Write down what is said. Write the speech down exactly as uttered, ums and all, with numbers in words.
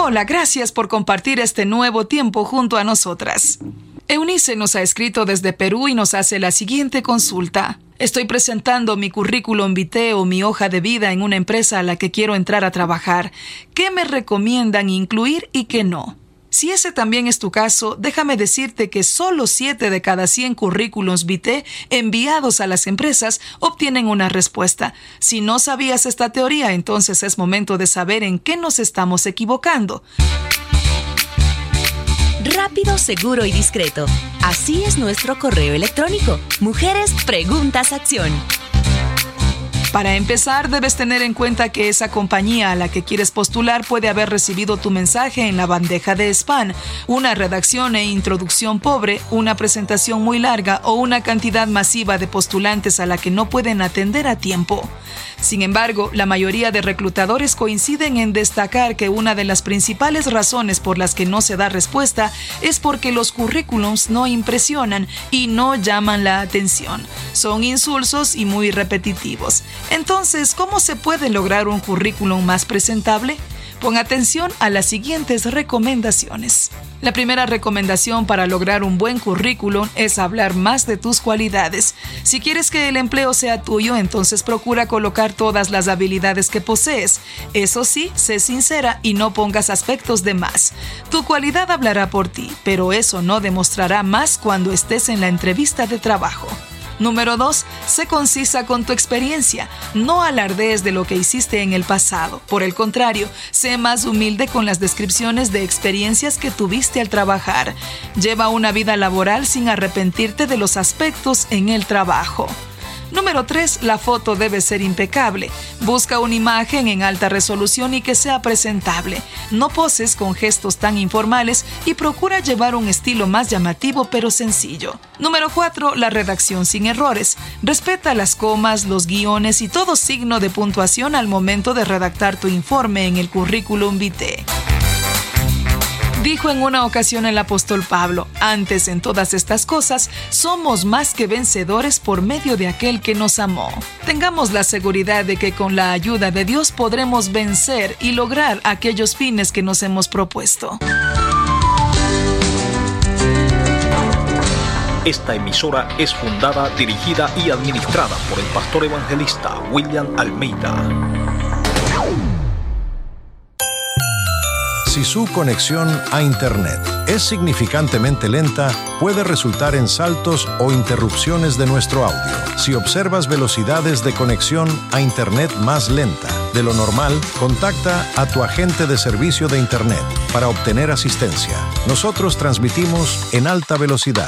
Hola, gracias por compartir este nuevo tiempo junto a nosotras. Eunice nos ha escrito desde Perú y nos hace la siguiente consulta. Estoy presentando mi currículum vitae o mi hoja de vida en una empresa a la que quiero entrar a trabajar. ¿Qué me recomiendan incluir y qué no? Si ese también es tu caso, déjame decirte que solo siete de cada cien currículums vitae enviados a las empresas obtienen una respuesta. Si no sabías esta teoría, entonces es momento de saber en qué nos estamos equivocando. Rápido, seguro y discreto. Así es nuestro correo electrónico. Mujeres Preguntas Acción. Para empezar, debes tener en cuenta que esa compañía a la que quieres postular puede haber recibido tu mensaje en la bandeja de spam, una redacción e introducción pobre, una presentación muy larga o una cantidad masiva de postulantes a la que no pueden atender a tiempo. Sin embargo, la mayoría de reclutadores coinciden en destacar que una de las principales razones por las que no se da respuesta es porque los currículums no impresionan y no llaman la atención. Son insulsos y muy repetitivos. Entonces, ¿cómo se puede lograr un currículum más presentable? Pon atención a las siguientes recomendaciones. La primera recomendación para lograr un buen currículum es hablar más de tus cualidades. Si quieres que el empleo sea tuyo, entonces procura colocar todas las habilidades que posees. Eso sí, sé sincera y no pongas aspectos de más. Tu cualidad hablará por ti, pero eso no demostrará más cuando estés en la entrevista de trabajo. Número dos. Sé concisa con tu experiencia. No alardees de lo que hiciste en el pasado. Por el contrario, sé más humilde con las descripciones de experiencias que tuviste al trabajar. Lleva una vida laboral sin arrepentirte de los aspectos en el trabajo. Número tres. La foto debe ser impecable. Busca una imagen en alta resolución y que sea presentable. No poses con gestos tan informales y procura llevar un estilo más llamativo pero sencillo. Número cuatro. La redacción sin errores. Respeta las comas, los guiones y todo signo de puntuación al momento de redactar tu informe en el currículum vitae. Dijo en una ocasión el apóstol Pablo, antes en todas estas cosas, somos más que vencedores por medio de aquel que nos amó. Tengamos la seguridad de que con la ayuda de Dios podremos vencer y lograr aquellos fines que nos hemos propuesto. Esta emisora es fundada, dirigida y administrada por el pastor evangelista William Almeida. Si su conexión a Internet es significantemente lenta, puede resultar en saltos o interrupciones de nuestro audio. Si observas velocidades de conexión a Internet más lenta de lo normal, contacta a tu agente de servicio de Internet para obtener asistencia. Nosotros transmitimos en alta velocidad.